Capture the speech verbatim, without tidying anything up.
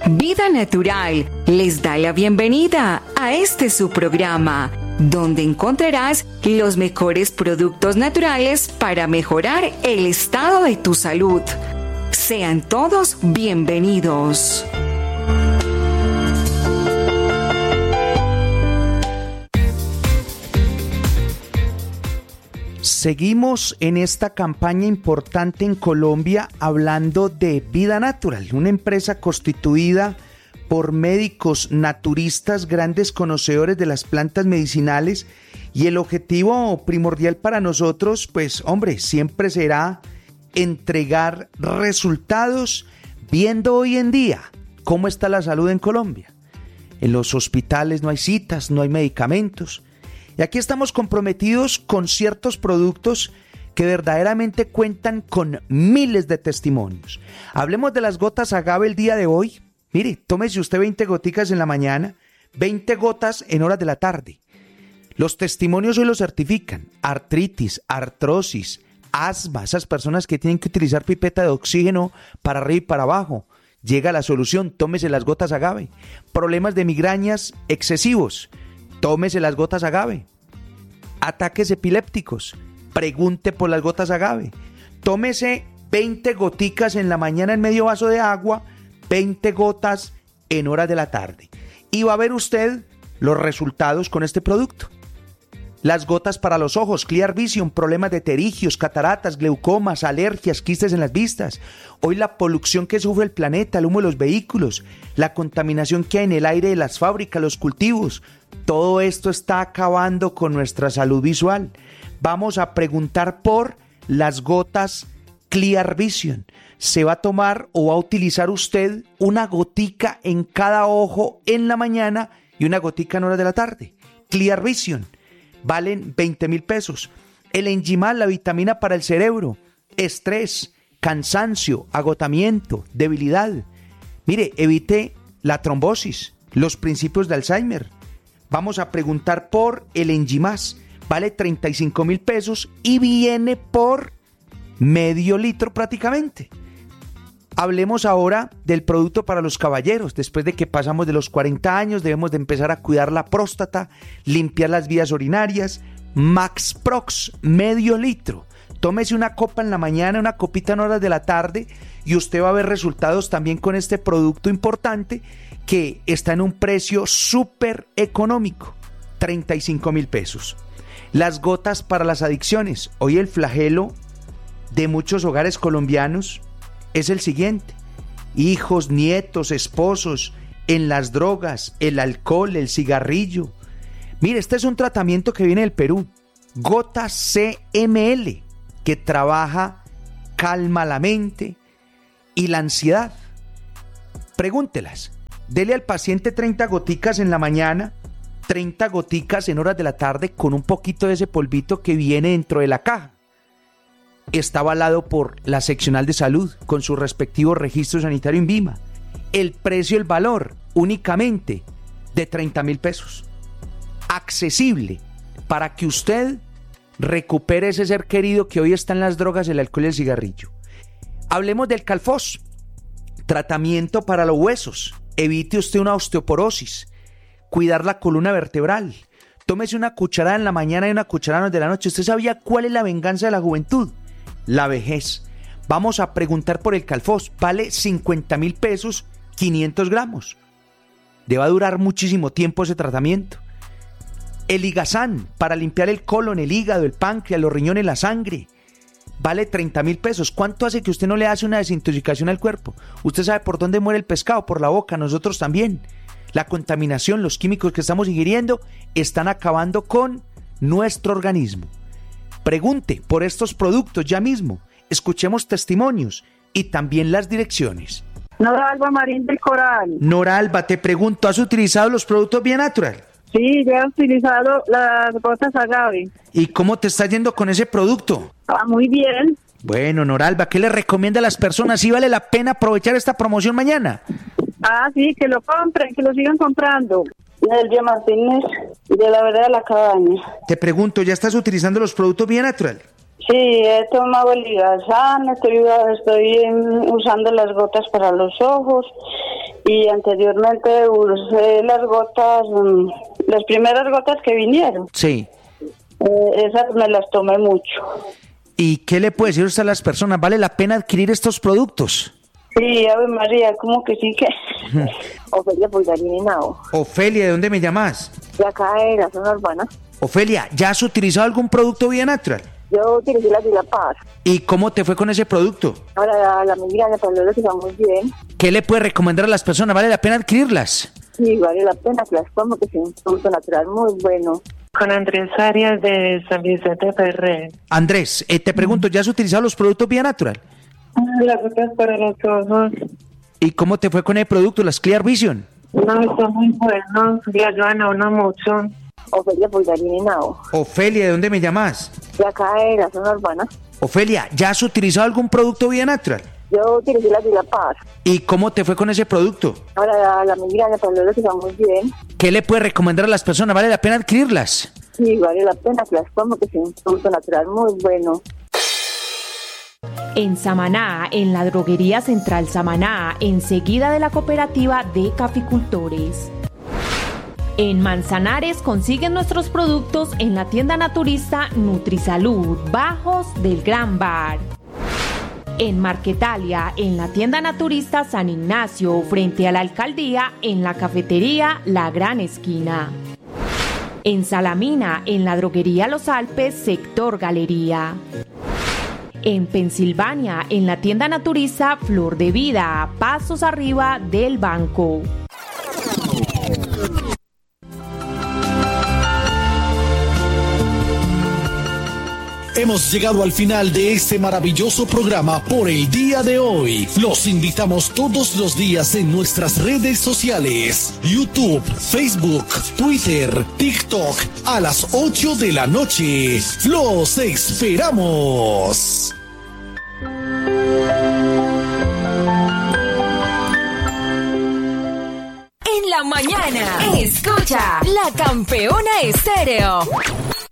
Vida Natural les da la bienvenida a este su programa, donde encontrarás los mejores productos naturales para mejorar el estado de tu salud. Sean todos bienvenidos. Seguimos en esta campaña importante en Colombia hablando de Vida Natural, una empresa constituida por médicos naturistas, grandes conocedores de las plantas medicinales, y el objetivo primordial para nosotros, pues hombre, siempre será entregar resultados viendo hoy en día cómo está la salud en Colombia. En los hospitales no hay citas, no hay medicamentos. Y aquí estamos comprometidos con ciertos productos que verdaderamente cuentan con miles de testimonios. Hablemos de las gotas agave el día de hoy. Mire, tómese usted veinte goticas en la mañana, veinte gotas en horas de la tarde. Los testimonios hoy lo certifican. Artritis, artrosis, asma, esas personas que tienen que utilizar pipeta de oxígeno para arriba y para abajo. Llega la solución, tómese las gotas agave. Problemas de migrañas excesivos. Tómese las gotas agave. Ataques epilépticos, pregunte por las gotas agave. Tómese veinte goticas en la mañana en medio vaso de agua, veinte gotas en horas de la tarde. Y va a ver usted los resultados con este producto. Las gotas para los ojos, Clear Vision, problemas de pterigios, cataratas, glaucomas, alergias, quistes en las vistas. Hoy la polución que sufre el planeta, el humo de los vehículos, la contaminación que hay en el aire de las fábricas, los cultivos, todo esto está acabando con nuestra salud visual. Vamos a preguntar por las gotas Clear Vision. Se va a tomar o va a utilizar usted una gotica en cada ojo en la mañana y una gotica en horas de la tarde. Clear Vision. Valen veinte mil pesos. El Enjimal, la vitamina para el cerebro, estrés, cansancio, agotamiento, debilidad. Mire, evite la trombosis, los principios de Alzheimer. Vamos a preguntar por el Enjimás. Vale treinta y cinco mil pesos y viene por medio litro prácticamente. Hablemos ahora del producto para los caballeros. Después de que pasamos de los cuarenta años, debemos de empezar a cuidar la próstata, limpiar las vías urinarias. Max Prox, medio litro. Tómese una copa en la mañana, una copita en horas de la tarde y usted va a ver resultados también con este producto importante que está en un precio súper económico, treinta y cinco mil pesos. Las gotas para las adicciones. Hoy el flagelo de muchos hogares colombianos es el siguiente: hijos, nietos, esposos en las drogas, el alcohol, el cigarrillo. Mire, este es un tratamiento que viene del Perú, Gota C M L, que trabaja, calma la mente y la ansiedad. Pregúntelas, dele al paciente treinta goticas en la mañana, treinta goticas en horas de la tarde con un poquito de ese polvito que viene dentro de la caja. Está avalado por la seccional de salud con su respectivo registro sanitario INVIMA. El precio, el valor únicamente de treinta mil pesos. Accesible para que usted recupere ese ser querido que hoy está en las drogas, el alcohol y el cigarrillo. Hablemos del Calfos, tratamiento para los huesos. Evite usted una osteoporosis, cuidar la columna vertebral. Tómese una cucharada en la mañana y una cucharada de la noche. ¿Usted sabía cuál es la venganza de la juventud? La vejez. Vamos a preguntar por el Calfos. Vale cincuenta mil pesos, quinientos gramos. Debe durar muchísimo tiempo ese tratamiento. El Ligazán, para limpiar el colon, el hígado, el páncreas, los riñones, la sangre. Vale treinta mil pesos. ¿Cuánto hace que usted no le hace una desintoxicación al cuerpo? Usted sabe por dónde muere el pescado, por la boca, nosotros también. La contaminación, los químicos que estamos ingiriendo están acabando con nuestro organismo. Pregunte por estos productos ya mismo. Escuchemos testimonios y también las direcciones. Nora Alba Marín del Coral. Nora Alba, te pregunto, ¿has utilizado los productos Vida Natural? Sí, yo he utilizado las gotas agave. ¿Y cómo te está yendo con ese producto? Ah, muy bien. Bueno, Nora Alba, ¿qué le recomienda a las personas? ¿Sí vale la pena aprovechar esta promoción mañana? Ah, sí, que lo compren, que lo sigan comprando. Nelvia Martínez, de la Vereda de la Cabaña. Te pregunto, ¿ya estás utilizando los productos Vida Natural? Sí, he tomado el Ligazán, estoy, estoy usando las gotas para los ojos y anteriormente usé las gotas, um, las primeras gotas que vinieron. Sí. Eh, esas me las tomé mucho. ¿Y qué le puede decir usted a las personas? ¿Vale la pena adquirir estos productos? Sí, Ave María, ¿cómo que sí que? Ofelia Pulgarín Henao. Ofelia, ¿de dónde me llamas? De acá de la zona urbana. Ofelia, ¿ya has utilizado algún producto Vida Natural? Yo utilicé la Vida Paz. ¿Y cómo te fue con ese producto? Ahora la, la migraña, para lo que va muy bien. ¿Qué le puede recomendar a las personas? ¿Vale la pena adquirirlas? Sí, vale la pena que las tomo, que es un producto natural muy bueno. Con Andrés Arias de San Vicente Ferrer. Andrés, eh, te pregunto, ¿ya has utilizado los productos Vida Natural? Las gotas para los ojos. ¿Y cómo te fue con el producto, las Clear Vision? No, son muy buenos, le ayudan a uno mucho. Ofelia Pulgarín Henao. Ofelia, ¿de dónde me llamas? De acá de la zona urbana. Ofelia, ¿ya has utilizado algún producto Vida Natural? Yo utilicé la Vida Paz. ¿Y cómo te fue con ese producto? Ahora la, la migraña, para lo que va muy bien. ¿Qué le puede recomendar a las personas? ¿Vale la pena adquirirlas? Sí, vale la pena que las tomo, que es un producto natural muy bueno. En Samaná, en la droguería Central Samaná, enseguida de la cooperativa de caficultores. En Manzanares consiguen nuestros productos en la tienda naturista Nutrisalud, Bajos del Gran Bar. En Marquetalia, en la tienda naturista San Ignacio, frente a la alcaldía, en la cafetería La Gran Esquina. En Salamina, en la droguería Los Alpes, sector Galería. En Pensilvania, en la tienda naturista Flor de Vida, pasos arriba del banco. Hemos llegado al final de este maravilloso programa por el día de hoy. Los invitamos todos los días en nuestras redes sociales: YouTube, Facebook, Twitter, TikTok, a las ocho de la noche. ¡Los esperamos! En la mañana, escucha La Campeona Estéreo.